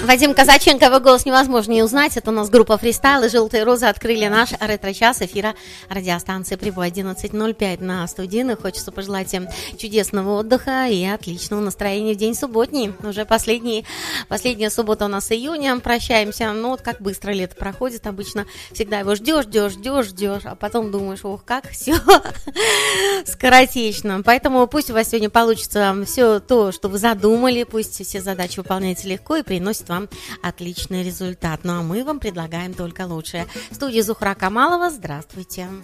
Вадим Казаченко, его голос невозможно не узнать. Это у нас группа «Фристайл» и «Желтые розы» открыли наш ретро-час эфира радиостанции «Прибой». 11:05 на студийных. Хочется пожелать им чудесного отдыха и отличного настроения в день субботний. Уже последняя суббота у нас июня. Прощаемся. Ну вот как быстро лето проходит. Обычно всегда его ждешь, а потом думаешь, ох, как все скоротечно. Поэтому пусть у вас сегодня получится все то, что вы задумали. Пусть все задачи выполняете легко и приносят вам отличный результат. Ну а мы вам предлагаем только лучшее. В студии Зухра Камалова. Здравствуйте.